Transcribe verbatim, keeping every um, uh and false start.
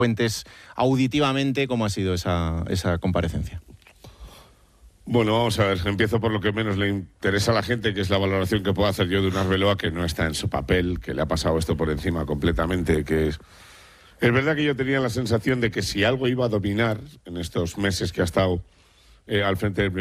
cuentes auditivamente cómo ha sido esa, esa comparecencia. Bueno, vamos a ver, empiezo por lo que menos le interesa a la gente, que es la valoración que puedo hacer yo de un Arbeloa que no está en su papel, que le ha pasado esto por encima completamente, que es... Es verdad que yo tenía la sensación de que si algo iba a dominar en estos meses que ha estado eh, al frente del